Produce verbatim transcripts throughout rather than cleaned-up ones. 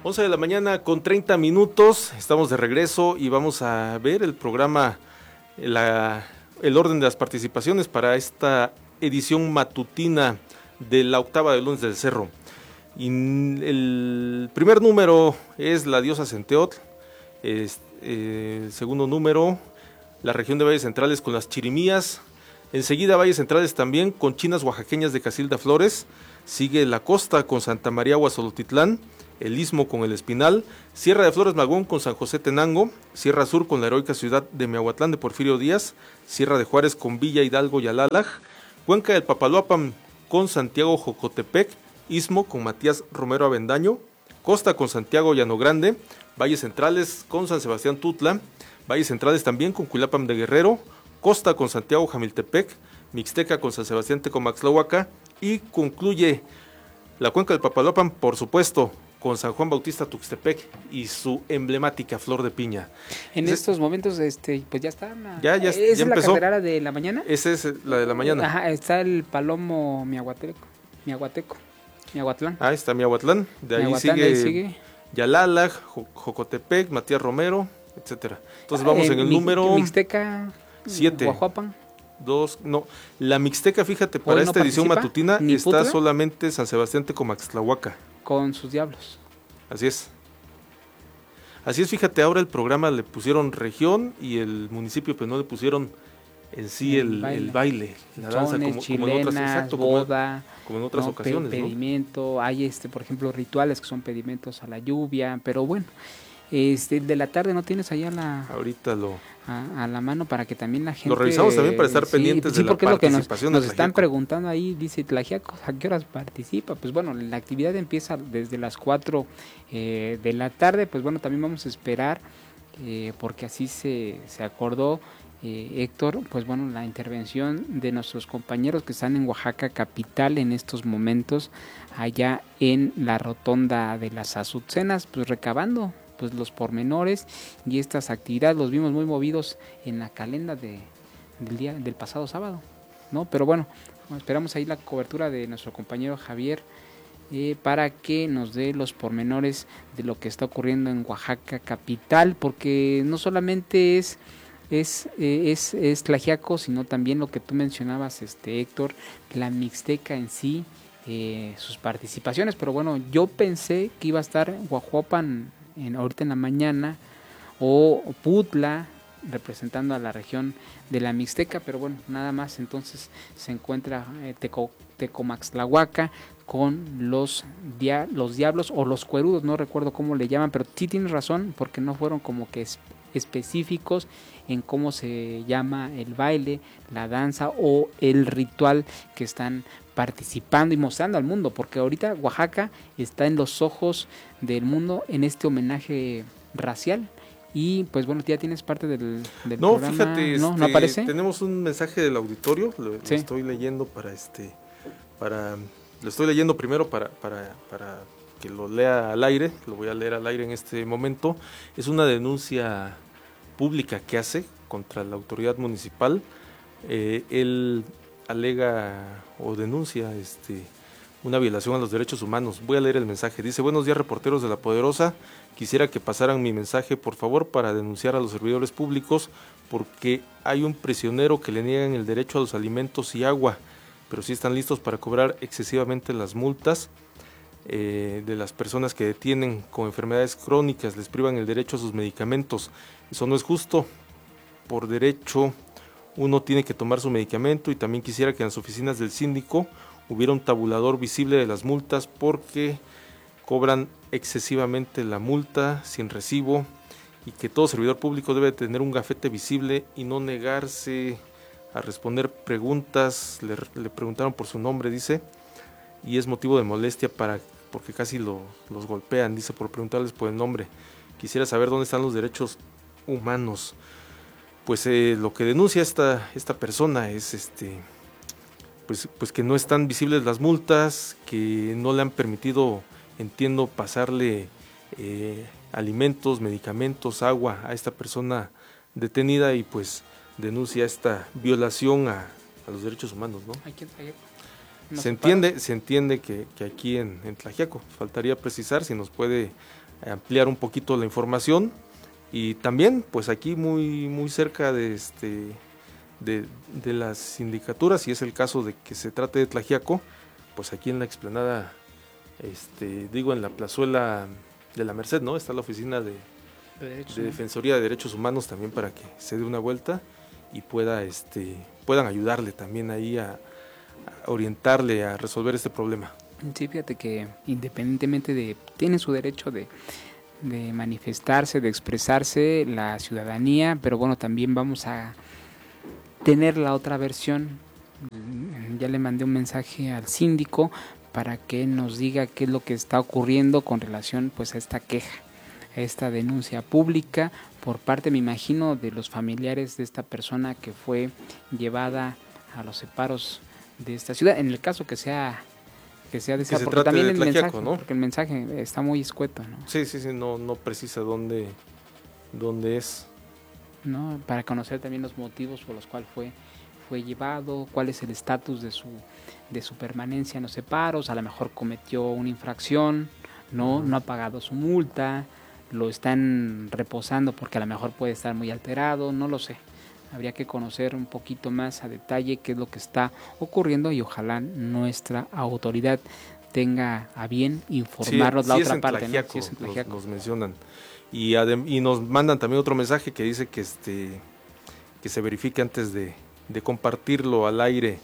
once de la mañana con treinta minutos, estamos de regreso y vamos a ver el programa, la, el orden de las participaciones para esta edición matutina de la octava de Lunes del Cerro. Y el primer número es la diosa Centeotl, es, eh, el segundo número, la región de Valles Centrales con las chirimías, enseguida Valles Centrales también con chinas oaxaqueñas de Casilda Flores, sigue la costa con Santa María Huazolotitlán, el Istmo con el Espinal, Sierra de Flores Magón con San José Tenango, Sierra Sur con la heroica ciudad de Miahuatlán de Porfirio Díaz, Sierra de Juárez con Villa Hidalgo y Alalaj, Cuenca del Papaloapan con Santiago Jocotepec, Istmo con Matías Romero Avendaño, Costa con Santiago Llano Grande, Valles Centrales con San Sebastián Tutla, Valles Centrales también con Cuilapam de Guerrero, Costa con Santiago Jamiltepec, Mixteca con San Sebastián Tecomaxtlahuaca y concluye la Cuenca del Papaloapan, por supuesto, con San Juan Bautista Tuxtepec y su emblemática flor de piña. En es estos momentos, este, pues ya está. La, ya, ya, ¿Es ya la empezó. carrera de la mañana? Esa es la de la mañana. Ajá, está el Palomo Miahuateco, Miahuateco, Miahuatlán. Ah, está Miahuatlán, de ahí Miahuatlán, sigue, de ahí sigue Yalalaj, Jocotepec, Matías Romero, etcétera. Entonces vamos eh, en el mi, número Mixteca, siete. Guajuapan. Dos, no, la Mixteca, fíjate, para esta no edición matutina ni está Putla, solamente San Sebastián Tecomaxtlahuaca. Con sus diablos. Así es. Así es, fíjate, ahora el programa le pusieron región y el municipio pues no le pusieron en sí el, el, baile. el baile, la danza, Sones, como, chilenas, como en otras, exacto, boda, como, como en otras no, ocasiones, pe pedimento, ¿no? Hay este, por ejemplo, rituales que son pedimentos a la lluvia, pero bueno, este, de la tarde no tienes allá la ahorita lo a, a la mano para que también la gente lo revisamos también para estar sí, pendientes sí, de la participación. Nos, nos están preguntando ahí, dice Tlaxiaco, ¿a qué horas participa? Pues bueno, la actividad empieza desde las cuatro eh, de la tarde, pues bueno, también vamos a esperar eh, porque así se, se acordó eh, Héctor, pues bueno, la intervención de nuestros compañeros que están en Oaxaca capital en estos momentos, allá en la rotonda de las Azucenas, pues recabando pues los pormenores y estas actividades. Los vimos muy movidos en la calenda de, del día del pasado sábado, ¿no? Pero bueno, esperamos ahí la cobertura de nuestro compañero Javier eh, para que nos dé los pormenores de lo que está ocurriendo en Oaxaca capital, porque no solamente es es eh, es, es Tlaxiaco, sino también lo que tú mencionabas, este Héctor, la Mixteca en sí, eh, sus participaciones. Pero bueno, yo pensé que iba a estar Guajuapan En, ahorita en la mañana, o Putla representando a la región de la Mixteca, pero bueno, nada más. Entonces se encuentra eh, Teco, Tecomaxtlahuaca con los, dia, los diablos o los cuerudos, no recuerdo cómo le llaman, pero sí tienes razón, porque no fueron como que es, específicos en cómo se llama el baile, la danza o el ritual que están participando y mostrando al mundo, porque ahorita Oaxaca está en los ojos del mundo en este homenaje racial. Y pues bueno, ya tienes parte del, del no, programa. Fíjate, ¿No? Este, ¿No aparece? Tenemos un mensaje del auditorio, lo, sí. lo estoy leyendo para este, para, lo estoy leyendo primero para, para, para que lo lea al aire, lo voy a leer al aire en este momento. Es una denuncia pública que hace contra la autoridad municipal. Eh, él alega o denuncia este, una violación a los derechos humanos. Voy a leer el mensaje. Dice: buenos días, reporteros de La Poderosa. Quisiera que pasaran mi mensaje, por favor, para denunciar a los servidores públicos porque hay un prisionero que le niegan el derecho a los alimentos y agua, pero sí están listos para cobrar excesivamente las multas eh, de las personas que detienen con enfermedades crónicas, les privan el derecho a sus medicamentos. Eso no es justo. Por derecho uno tiene que tomar su medicamento, y también quisiera que en las oficinas del síndico hubiera un tabulador visible de las multas porque cobran excesivamente la multa sin recibo, y que todo servidor público debe tener un gafete visible y no negarse a responder preguntas. Le, le preguntaron por su nombre, dice, y es motivo de molestia para porque casi lo, los golpean, dice, por preguntarles por el nombre. Quisiera saber dónde están los derechos humanos. Pues eh, lo que denuncia esta, esta persona es este pues, pues que no están visibles las multas, que no le han permitido, entiendo, pasarle eh, alimentos, medicamentos, agua a esta persona detenida, y pues denuncia esta violación a, a los derechos humanos, ¿no? No se entiende, se entiende que, que aquí en, en Tlaxiaco, faltaría precisar si nos puede ampliar un poquito la información. Y también, pues aquí muy, muy cerca de, este, de, de las sindicaturas, si es el caso de que se trate de Tlaxiaco, pues aquí en la explanada, este, digo en la plazuela de la Merced, ¿no? Está la oficina de, de, de Defensoría de Derechos Humanos también para que se dé una vuelta y pueda, este, puedan ayudarle también ahí a, a orientarle a resolver este problema. Sí, fíjate que independientemente de, tiene su derecho de, de manifestarse, de expresarse la ciudadanía, pero bueno, también vamos a tener la otra versión. Ya le mandé un mensaje al síndico para que nos diga qué es lo que está ocurriendo con relación pues a esta queja, a esta denuncia pública por parte, me imagino, de los familiares de esta persona que fue llevada a los separos de esta ciudad, en el caso que sea que sea de esa, porque también de el Tlaxiaco, mensaje, ¿no? Porque el mensaje está muy escueto, ¿no? Sí, sí, sí, no, no precisa dónde, dónde es. ¿No? Para conocer también los motivos por los cuales fue, fue llevado, cuál es el estatus de su, de su permanencia en los separos, a lo mejor cometió una infracción, ¿no? Uh-huh. No ha pagado su multa, lo están reposando porque a lo mejor puede estar muy alterado, no lo sé. Habría que conocer un poquito más a detalle qué es lo que está ocurriendo y ojalá nuestra autoridad tenga a bien informarnos sí, la sí otra parte. Tlaxiaco, ¿no? Sí es en Tlaxiaco. Nos, nos mencionan. Y, adem, y nos mandan también otro mensaje que dice que este que se verifique antes de, de compartirlo al aire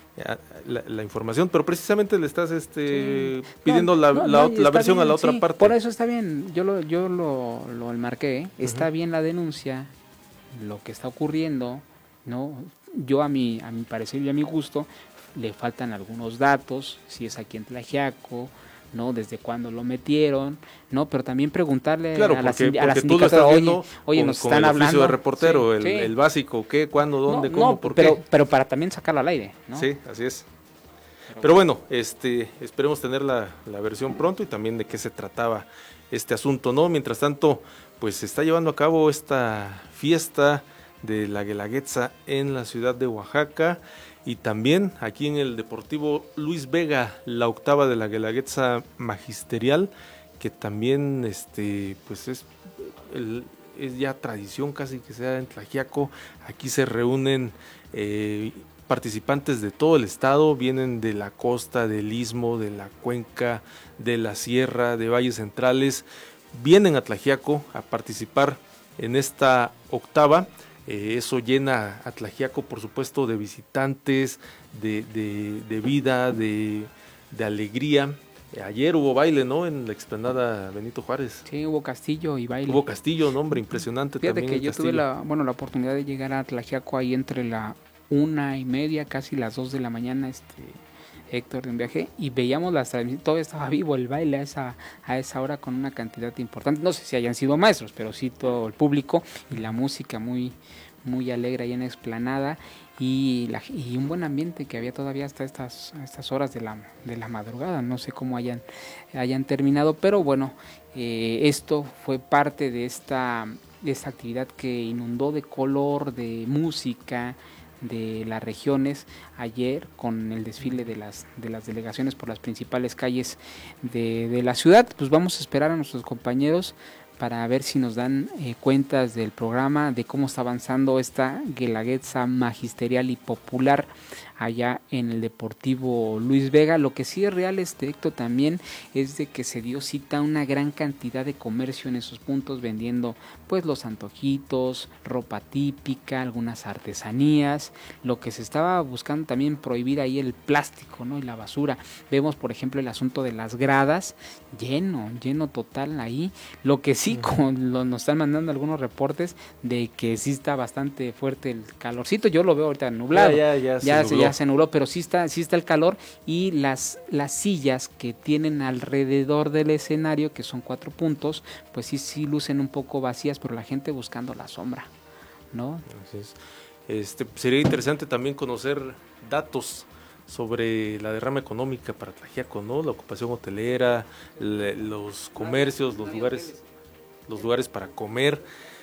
la, la información, pero precisamente le estás este sí. pidiendo no, la, no, la, no, la versión bien, a la otra sí, parte. Por eso está bien, yo lo yo lo, lo enmarqué, ¿eh? Está uh-huh. bien la denuncia, lo que está ocurriendo, ¿no? Yo a mi, a mi parecer y a mi gusto le faltan algunos datos, si es aquí en Tlaxiaco, ¿no? Desde cuándo lo metieron, ¿no? Pero también preguntarle claro, a la, porque, a la porque tú lo estás oye, viendo oye con, nos con están el hablando de reportero, sí, el, sí. el básico, qué, cuándo, dónde, no, cómo, no, por pero, qué. Pero para también sacarlo al aire, ¿no? Sí, así es. Pero, pero bueno, este, esperemos tener la, la versión pronto y también de qué se trataba este asunto, ¿no? Mientras tanto, pues se está llevando a cabo esta fiesta de la Guelaguetza en la ciudad de Oaxaca y también aquí en el Deportivo Luis Vega, la octava de la Guelaguetza magisterial, que también este pues es, el, es ya tradición casi que sea en Tlaxiaco. Aquí se reúnen eh, participantes de todo el estado, vienen de la costa, del istmo, de la cuenca, de la sierra, de valles centrales, vienen a Tlaxiaco a participar en esta octava. Eh, eso llena a Tlaxiaco, por supuesto, de visitantes, de, de, de vida, de, de alegría. Eh, ayer hubo baile, ¿no? En la explanada Benito Juárez. Sí, hubo castillo y baile. Hubo castillo, ¿no? Hombre, impresionante. Fíjate también que yo castillo. tuve la, bueno, la oportunidad de llegar a Tlaxiaco ahí entre la una y media, casi las dos de la mañana, este... Héctor de un viaje y veíamos las transmisiones, todo estaba vivo el baile a esa, a esa hora con una cantidad importante, no sé si hayan sido maestros, pero sí todo el público y la música muy, muy alegre ahí en la explanada y, la, y un buen ambiente que había todavía hasta estas, estas horas de la, de la madrugada, no sé cómo hayan, hayan terminado, pero bueno, eh, esto fue parte de esta, de esta actividad que inundó de color, de música, de las regiones ayer con el desfile de las de las delegaciones por las principales calles de, de la ciudad. Pues vamos a esperar a nuestros compañeros para ver si nos dan eh, cuentas del programa, de cómo está avanzando esta Guelaguetza magisterial y popular allá en el Deportivo Luis Vega. Lo que sí es real, este Héctor, también es de que se dio cita a una gran cantidad de comercio en esos puntos vendiendo pues los antojitos, ropa típica, algunas artesanías. Lo que se estaba buscando también prohibir ahí el plástico, ¿no? Y la basura. Vemos por ejemplo el asunto de las gradas, lleno, lleno total ahí. Lo que sí, con, lo, nos están mandando algunos reportes de que sí está bastante fuerte el calorcito. Yo lo veo ahorita nublado. Ya, ya, ya, ya se, se, ya se nubló, pero sí está, sí está el calor y las, las sillas que tienen alrededor del escenario, que son cuatro puntos, pues sí, sí lucen un poco vacías, pero la gente buscando la sombra, ¿no? Entonces, este, sería interesante también conocer datos sobre la derrama económica para Tlaxiaco, ¿no? La ocupación hotelera, le, los comercios, los lugares, los lugares para comer.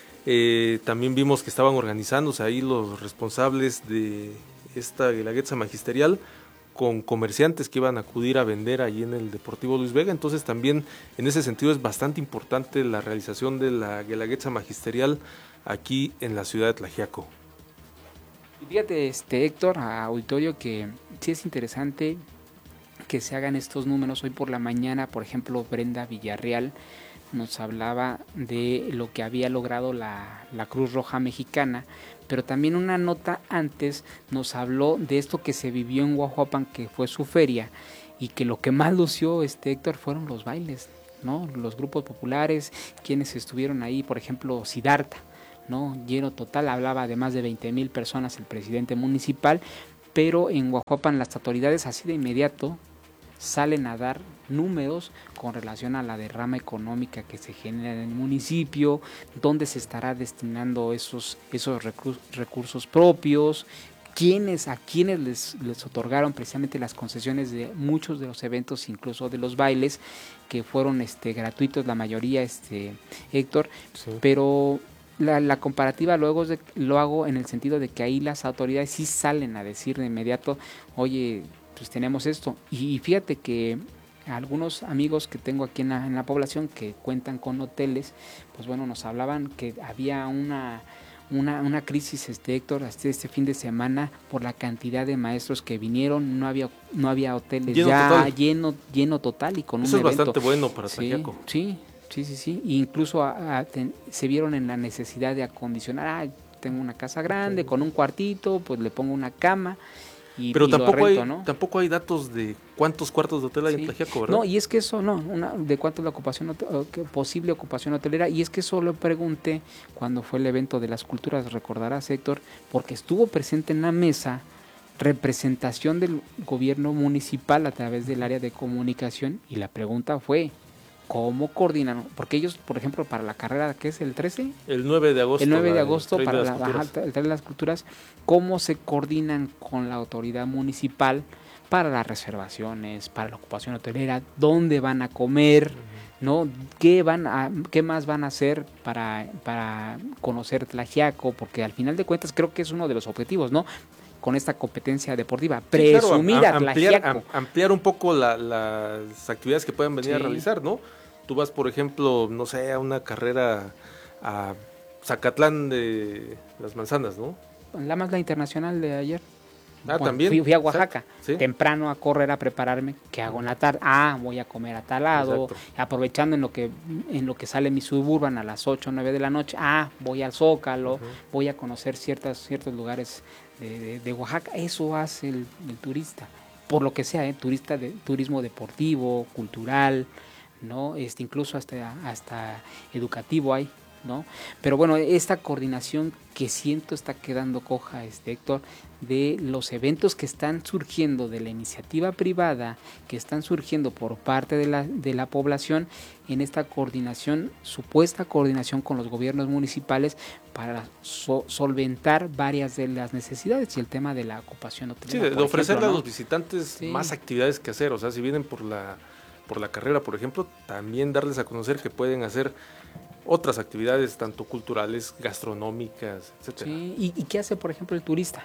Eh, también vimos que estaban organizándose ahí los responsables de esta Guelaguetza magisterial con comerciantes que iban a acudir a vender ahí en el Deportivo Luis Vega. Entonces también en ese sentido es bastante importante la realización de la Guelaguetza Magisterial aquí en la ciudad de Tlaxiaco. Y fíjate, este, Héctor, a auditorio, que sí es interesante que se hagan estos números. Hoy por la mañana, por ejemplo, Brenda Villarreal nos hablaba de lo que había logrado la, la Cruz Roja Mexicana, pero también una nota antes nos habló de esto que se vivió en Guajuapan, que fue su feria, y que lo que más lució, este, Héctor, fueron los bailes, ¿no? Los grupos populares, quienes estuvieron ahí, por ejemplo, Siddhartha, ¿no? Lleno total, hablaba de más de veinte mil personas el presidente municipal, pero en Guajuapan las autoridades así de inmediato salen a dar números con relación a la derrama económica que se genera en el municipio, dónde se estará destinando esos, esos recursos propios, quiénes, a quienes les, les otorgaron precisamente las concesiones de muchos de los eventos, incluso de los bailes, que fueron este, gratuitos, la mayoría, este, Héctor, sí. Pero la, la comparativa luego de, lo hago en el sentido de que ahí las autoridades sí salen a decir de inmediato, oye, pues tenemos esto. Y fíjate que algunos amigos que tengo aquí en la, en la población que cuentan con hoteles, pues bueno, nos hablaban que había una, una, una crisis, este Héctor, este, este fin de semana por la cantidad de maestros que vinieron, no había no había hoteles lleno ya total. lleno lleno total y con Eso un es evento. bastante bueno para sí, Tlaxiaco. Sí, sí, sí, sí. E incluso a, a, ten, se vieron en la necesidad de acondicionar, ah, tengo una casa grande, sí, con un cuartito, pues le pongo una cama. Y, pero y tampoco, rento, hay, ¿no? tampoco hay datos de cuántos cuartos de hotel hay sí. en Tlaxiaco, ¿verdad? No, y es que eso, no, una, de cuánto es la ocupación, hotel, posible ocupación hotelera, y es que eso lo pregunté cuando fue el evento de las culturas, recordarás, Héctor, porque estuvo presente en la mesa representación del gobierno municipal a través del área de comunicación, y la pregunta fue, ¿cómo coordinan? Porque ellos, por ejemplo, para la carrera, ¿qué es? ¿El trece? El nueve de agosto. El nueve de agosto el para de la, ajá, el Tren de las Culturas. ¿Cómo se coordinan con la autoridad municipal para las reservaciones, para la ocupación hotelera? ¿Dónde van a comer? ¿No? ¿Qué, van a, qué más van a hacer para, para conocer Tlaxiaco? Porque al final de cuentas creo que es uno de los objetivos, ¿no? Con esta competencia deportiva, presumir sí, claro, a, a ampliar, Tlaxiaco. A, ampliar un poco la, las actividades que puedan venir sí. a realizar, ¿no? Tú vas, por ejemplo, no sé, a una carrera a Zacatlán de las Manzanas, ¿no? La más la internacional de ayer. Ah, bueno, también. Fui, fui a Oaxaca, ¿sí? temprano a correr, a prepararme. ¿Qué hago en la tarde? Ah, voy a comer a tal lado. Exacto. Aprovechando en lo que en lo que sale mi Suburban a las ocho o nueve de la noche. Ah, voy al Zócalo, uh-huh. voy a conocer ciertas, ciertos lugares de, de, de Oaxaca. Eso hace el, el turista. Por lo que sea, ¿eh? Turista de, turismo deportivo, cultural, ¿no? Este, incluso hasta, hasta educativo hay, ¿no? Pero bueno, esta coordinación que siento está quedando coja, este Héctor, de los eventos que están surgiendo de la iniciativa privada, que están surgiendo por parte de la, de la población en esta coordinación, supuesta coordinación con los gobiernos municipales para so, solventar varias de las necesidades y el tema de la ocupación hotelera. Sí, de, de ofrecerle ejemplo, a ¿no? los visitantes sí. más actividades que hacer, o sea, si vienen por la, por la carrera, por ejemplo, también darles a conocer que pueden hacer otras actividades, tanto culturales, gastronómicas, etcétera. Sí. ¿Y, ¿Y qué hace, por ejemplo, el turista?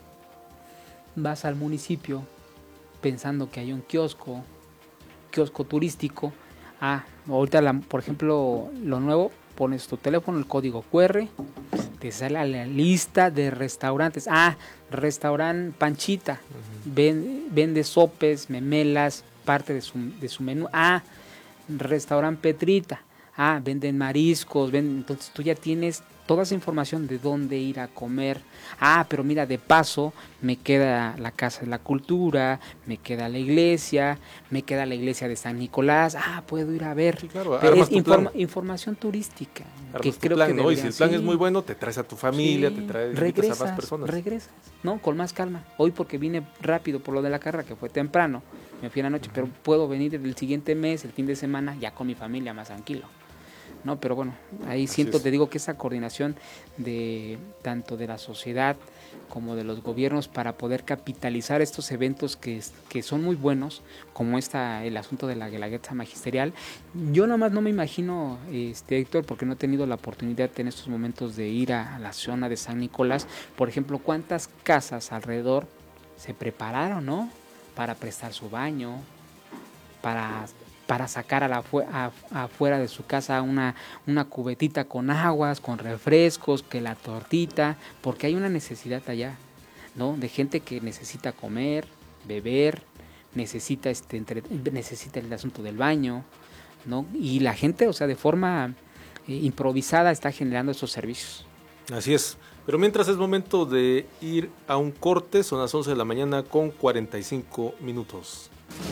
Vas al municipio pensando que hay un kiosco, kiosco turístico. Ah, ahorita, la, por ejemplo, lo nuevo, pones tu teléfono, el código cu erre, te sale la lista de restaurantes. Ah, restaurante Panchita, uh-huh. Ven, vende sopes, memelas, parte de su, de su menú. Ah, restaurante Petrita. Ah, venden mariscos, venden, entonces tú ya tienes toda esa información de dónde ir a comer. Ah, pero mira, de paso me queda la Casa de la Cultura, me queda la iglesia, me queda la iglesia de San Nicolás. Ah, puedo ir a ver. Sí, claro, es informa- información turística. Que creo plan, que ¿no? Y si el plan sí. es muy bueno, te traes a tu familia, sí. te traes regresas, a más personas. Regresas, ¿no? Con más calma. Hoy porque vine rápido por lo de la carrera, que fue temprano, me fui a la noche, uh-huh. pero puedo venir el siguiente mes, el fin de semana, ya con mi familia más tranquilo. No, pero bueno, ahí Así siento, es. Te digo que esa coordinación de tanto de la sociedad como de los gobiernos para poder capitalizar estos eventos que, que son muy buenos, como esta, el asunto de la Guelaguetza Magisterial. Yo nomás no me imagino, este Héctor, porque no he tenido la oportunidad en estos momentos de ir a, a la zona de San Nicolás, por ejemplo, cuántas casas alrededor se prepararon, ¿no? para prestar su baño, para, para sacar a la, a, afuera de su casa una, una cubetita con aguas, con refrescos, que la tortita, porque hay una necesidad allá, ¿no? De gente que necesita comer, beber, necesita, este, entre, necesita el asunto del baño, ¿no? Y la gente, o sea, de forma eh, improvisada está generando esos servicios. Así es. Pero mientras es momento de ir a un corte, son las once de la mañana con cuarenta y cinco minutos.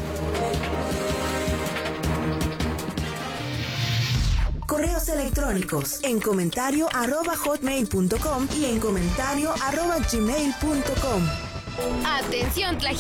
Correos electrónicos en comentario arroba hotmail punto com y en comentario arroba gmail punto com. Atención, Tlaxcala.